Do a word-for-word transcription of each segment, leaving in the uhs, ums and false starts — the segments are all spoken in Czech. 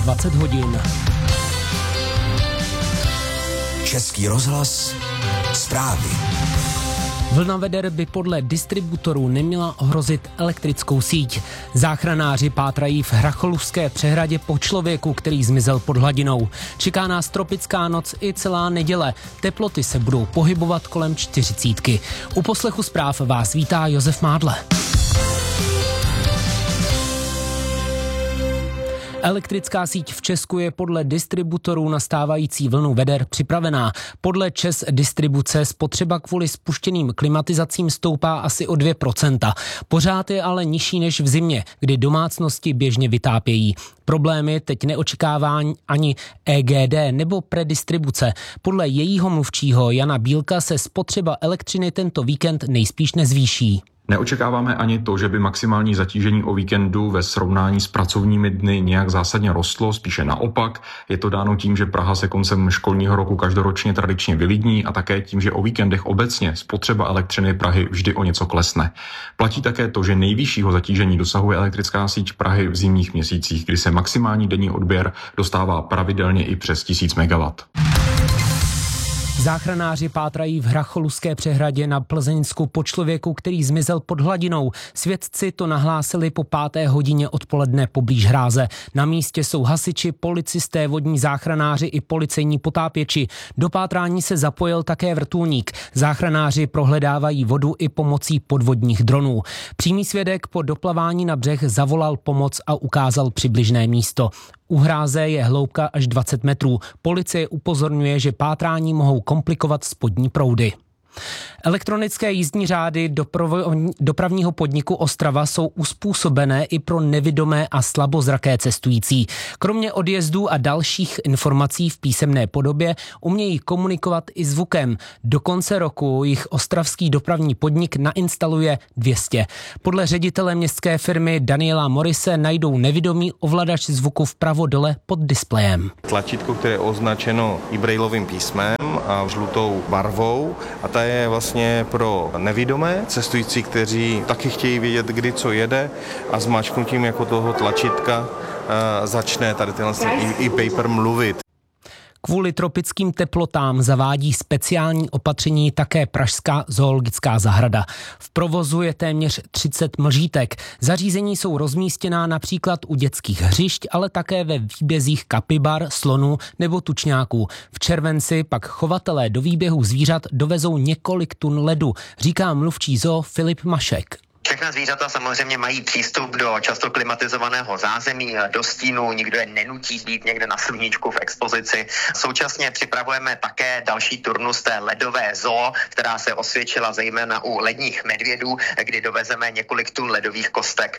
dvacet hodin. Český rozhlas, zprávy. Vlna veder by podle distributorů neměla ohrozit elektrickou síť. Záchranáři pátrají v Hracholské přehradě po člověku, který zmizel pod hladinou. Čeká nás tropická noc i celá neděle. Teploty se budou pohybovat kolem čtyřicítky. U poslechu zpráv vás vítá Josef Mádle. Elektrická síť v Česku je podle distributorů na stávající vlnu veder připravená. Podle ČEZ distribuce spotřeba kvůli spuštěným klimatizacím stoupá asi o dvě procenta. Pořád je ale nižší než v zimě, kdy domácnosti běžně vytápějí. Problémy teď neočekává ani E G D nebo predistribuce. Podle jejího mluvčího Jana Bílka se spotřeba elektřiny tento víkend nejspíš nezvýší. Neočekáváme ani to, že by maximální zatížení o víkendu ve srovnání s pracovními dny nějak zásadně rostlo, spíše naopak. Je to dáno tím, že Praha se koncem školního roku každoročně tradičně vylidní a také tím, že o víkendech obecně spotřeba elektřiny Prahy vždy o něco klesne. Platí také to, že nejvyššího zatížení dosahuje elektrická síť Prahy v zimních měsících, kdy se maximální denní odběr dostává pravidelně i přes tisíc megawattů. Záchranáři pátrají v Hracholské přehradě na Plzeňsku po člověku, který zmizel pod hladinou. Svědci to nahlásili po páté hodině odpoledne poblíž hráze. Na místě jsou hasiči, policisté, vodní záchranáři i policejní potápěči. Do pátrání se zapojil také vrtulník. Záchranáři prohledávají vodu i pomocí podvodních dronů. Přímý svědek po doplavání na břeh zavolal pomoc a ukázal přibližné místo. U hráze je hloubka až dvacet metrů. Policie upozorňuje, že pátrání mohou komplikovat spodní proudy. Elektronické jízdní řády dopravo- dopravního podniku Ostrava jsou uspůsobené i pro nevidomé a slabozraké cestující. Kromě odjezdů a dalších informací v písemné podobě umějí komunikovat i zvukem. Do konce roku jich ostravský dopravní podnik nainstaluje dvě stě. Podle ředitele městské firmy Daniela Morise najdou nevidomý ovladač zvuku vpravo dole pod displejem. Tlačítko, které je označeno i brailovým písmem a žlutou barvou, a ta je vlastně pro nevidomé cestující, kteří taky chtějí vědět, kdy co jede, a zmáčknutím jako toho tlačítka uh, začne tady tenhle i, i paper mluvit. Kvůli tropickým teplotám zavádí speciální opatření také pražská zoologická zahrada. V provozu je téměř třicet mlžítek. Zařízení jsou rozmístěná například u dětských hřišť, ale také ve výbězích kapibar, slonů nebo tučňáků. V červenci pak chovatelé do výběhu zvířat dovezou několik tun ledu, říká mluvčí zoo Filip Mašek. Všechna zvířata samozřejmě mají přístup do často klimatizovaného zázemí, do stínu, nikdo je nenutí být někde na sluníčku v expozici. Současně připravujeme také další turnus té ledové zoo, která se osvědčila zejména u ledních medvědů, kdy dovezeme několik tun ledových kostek.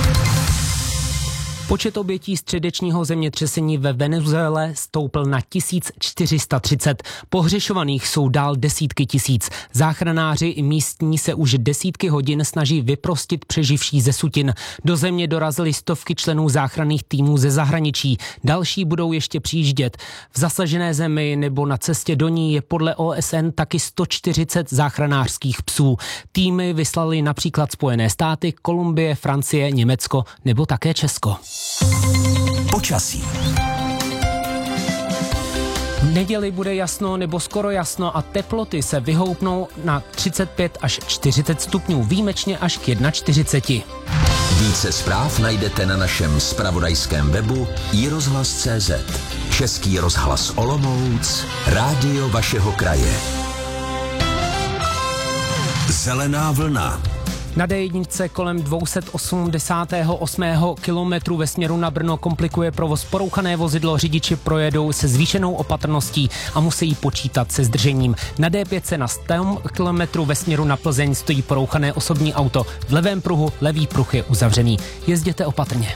Počet obětí středečního zemětřesení ve Venezuele stoupl na tisíc čtyři sta třicet. Pohřešovaných jsou dál desítky tisíc. Záchranáři i místní se už desítky hodin snaží vyprostit přeživší ze sutin. Do země dorazily stovky členů záchranných týmů ze zahraničí. Další budou ještě přijíždět. V zasažené zemi nebo na cestě do ní je podle O S N taky sto čtyřicet záchranářských psů. Týmy vyslali například Spojené státy, Kolumbie, Francie, Německo nebo také Česko. Počasí. V neděli bude jasno nebo skoro jasno a teploty se vyhoupnou na třicet pět až čtyřicet stupňů, výjimečně až k čtyřiceti jedné. Více zpráv najdete na našem zpravodajském webu i rozhlas tečka cé zet. Český rozhlas Olomouc, rádio vašeho kraje. Zelená vlna. Na D jedna kolem dvě stě osmdesát osm kilometru ve směru na Brno komplikuje provoz porouchané vozidlo. Řidiči projedou se zvýšenou opatrností a musí počítat se zdržením. Na D pět na sto kilometrů ve směru na Plzeň stojí porouchané osobní auto. V levém pruhu levý pruh je uzavřený. Jezděte opatrně.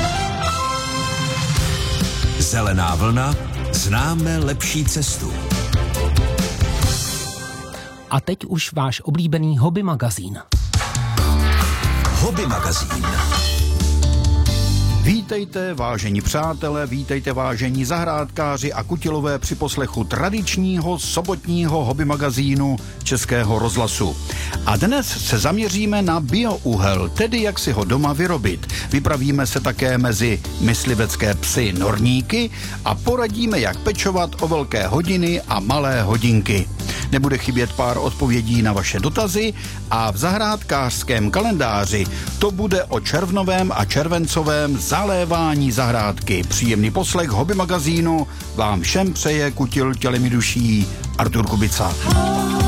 Zelená vlna. Známe lepší cestu. A teď už váš oblíbený hobby magazín. Hobby magazín. Vítejte, vážení přátelé, vítejte, vážení zahrádkáři a kutilové při poslechu tradičního sobotního hobby magazínu Českého rozhlasu. A dnes se zaměříme na biouhel, tedy jak si ho doma vyrobit. Vypravíme se také mezi myslivecké psy norníky a poradíme, jak pečovat o velké hodiny a malé hodinky. Nebude chybět pár odpovědí na vaše dotazy a v zahrádkářském kalendáři to bude o červnovém a červencovém zalévání zahrádky. Příjemný poslech hobby magazínu vám všem přeje kutil tělemi duší Artur Kubica.